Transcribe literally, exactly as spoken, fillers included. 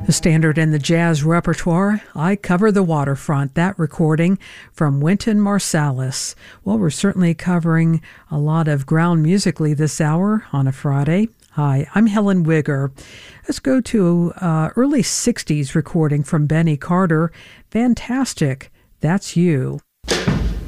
The standard in the jazz repertoire, I Cover the Waterfront, that recording from Wynton Marsalis. Well, we're certainly covering a lot of ground musically this hour on a Friday. Hi, I'm Helen Wigger. Let's go to uh, early sixties recording from Benny Carter. Fantastic, That's You.